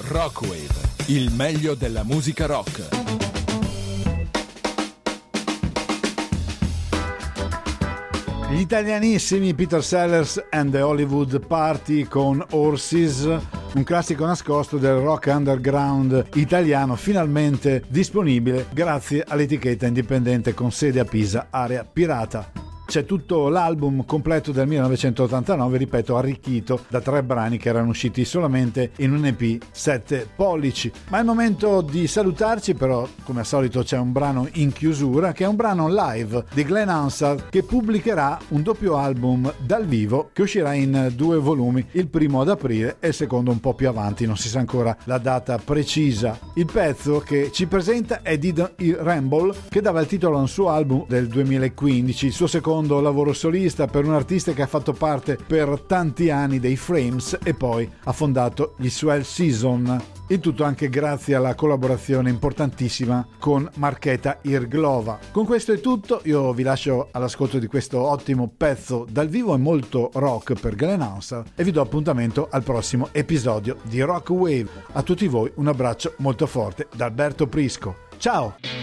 Rockwave, il meglio della musica rock. Gli italianissimi Peter Sellers and the Hollywood Party con Horses, un classico nascosto del rock underground italiano, finalmente disponibile grazie all'etichetta indipendente con sede a Pisa, Area Pirata. C'è tutto l'album completo del 1989, ripeto, arricchito da 3 brani che erano usciti solamente in un EP 7 pollici. Ma è il momento di salutarci, però come al solito c'è un brano in chiusura, che è un brano live di Glenn Hansard, che pubblicherà un doppio album dal vivo che uscirà in 2 volumi, il primo ad aprile e il secondo un po' più avanti, non si sa ancora la data precisa. Il pezzo che ci presenta è Did It Ramble, che dava il titolo a un suo album del 2015, il suo secondo lavoro solista per un artista che ha fatto parte per tanti anni dei Frames e poi ha fondato gli Swell Season. Il tutto anche grazie alla collaborazione importantissima con Marchetta Irglova. Con questo è tutto, io vi lascio all'ascolto di questo ottimo pezzo dal vivo e molto rock per Glenn Hansard e vi do appuntamento al prossimo episodio di Rock Wave. A tutti voi un abbraccio molto forte da Alberto Prisco. Ciao!